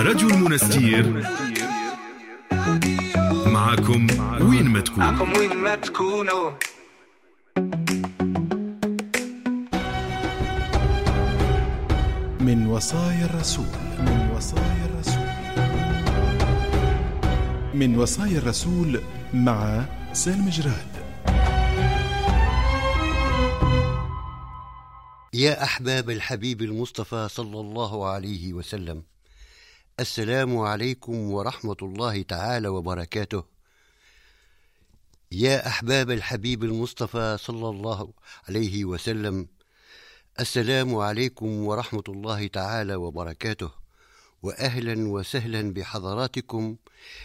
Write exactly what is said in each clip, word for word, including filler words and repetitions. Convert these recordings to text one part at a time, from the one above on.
راديو المنستير معكم وين ما تكونوا. معكم وين ما تكونوا. من وصايا الرسول من وصايا الرسول من وصايا الرسول مع سالم جراد. يا أحباب الحبيب المصطفى صلى الله عليه وسلم، السلام عليكم ورحمة الله تعالى وبركاته. يا أحباب الحبيب المصطفى صلى الله عليه وسلم، السلام عليكم ورحمة الله تعالى وبركاته، وأهلا وسهلا بحضراتكم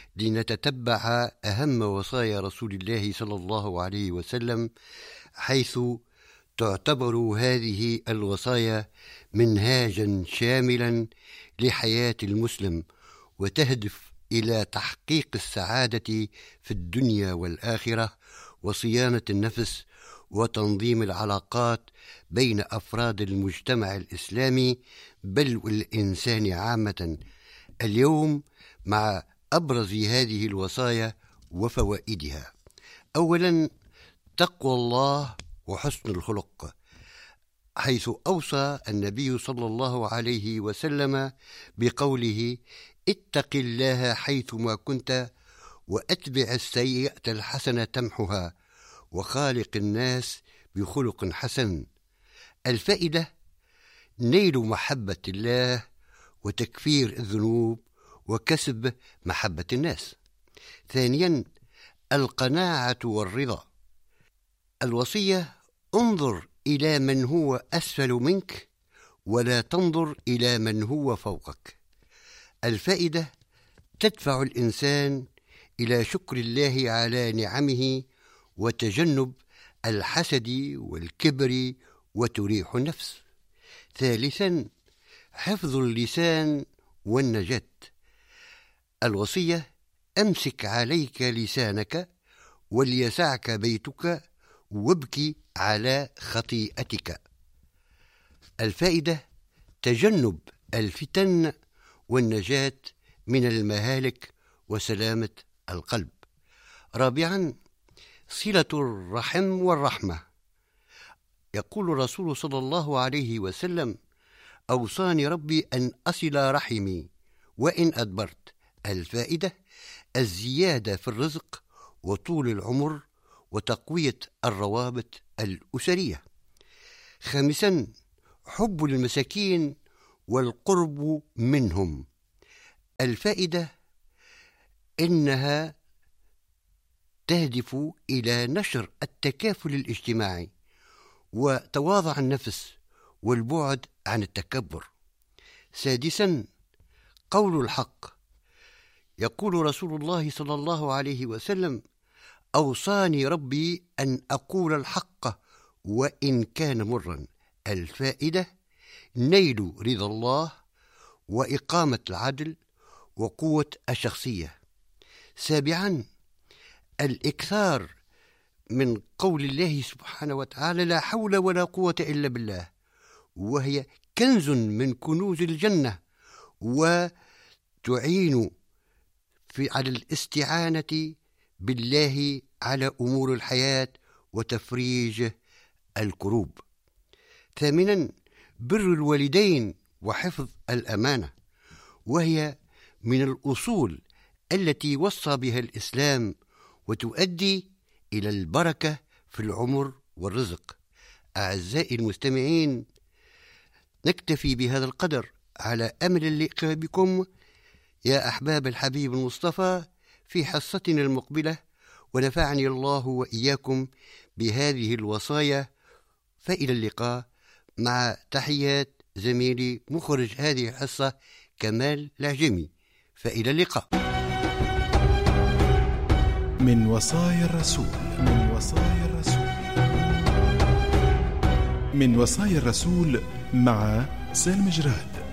لنتتبع أهم وصايا رسول الله صلى الله عليه وسلم، حيث تعتبر هذه الوصايا منهاجا شاملا لحياة المسلم، وتهدف إلى تحقيق السعادة في الدنيا والآخرة، وصيانة النفس، وتنظيم العلاقات بين أفراد المجتمع الإسلامي بل والإنسان عامة. اليوم مع أبرز هذه الوصايا وفوائدها. أولا، تقوى الله وحسن الخلق، حيث أوصى النبي صلى الله عليه وسلم بقوله: اتق الله حيثما كنت وأتبع السيئة الحسنة تمحها وخالق الناس بخلق حسن. الفائدة: نيل محبة الله وتكفير الذنوب وكسب محبة الناس. ثانيا، القناعة والرضا. الوصية: انظر إلى من هو أسفل منك ولا تنظر إلى من هو فوقك. الفائدة: تدفع الإنسان إلى شكر الله على نعمه وتجنب الحسد والكبر وتريح النفس. ثالثا، حفظ اللسان والنجاة. الوصية: أمسك عليك لسانك وليسعك بيتك وابكي على خطيئتك. الفائدة: تجنب الفتن والنجاة من المهالك وسلامة القلب. رابعا، صلة الرحم والرحمة. يقول الرسول صلى الله عليه وسلم: أوصاني ربي أن أصل رحمي وإن أدبرت. الفائدة: الزيادة في الرزق وطول العمر وتقوية الروابط الأسرية. خامسا، حب المساكين والقرب منهم. الفائدة: إنها تهدف إلى نشر التكافل الاجتماعي وتواضع النفس والبعد عن التكبر. سادسا، قول الحق. يقول رسول الله صلى الله عليه وسلم: أوصاني ربي أن أقول الحق وإن كان مرا. الفائدة: نيل رضا الله وإقامة العدل وقوة الشخصية. سابعا، الإكثار من قول الله سبحانه وتعالى: لا حول ولا قوة إلا بالله، وهي كنز من كنوز الجنة، وتعين في على الاستعانة بالله على أمور الحياة وتفريج الكروب. ثامنا، بر الوالدين وحفظ الأمانة، وهي من الأصول التي وصى بها الإسلام وتؤدي إلى البركة في العمر والرزق. أعزائي المستمعين، نكتفي بهذا القدر على أمل اللقاء بكم يا أحباب الحبيب المصطفى في حصتنا المقبلة، ونفعني الله وإياكم بهذه الوصايا. فإلى اللقاء، مع تحيات زميلي مخرج هذه الحصة كمال العجمي. فإلى اللقاء. من وصايا الرسول من وصايا الرسول من وصايا الرسول مع سالم جراد.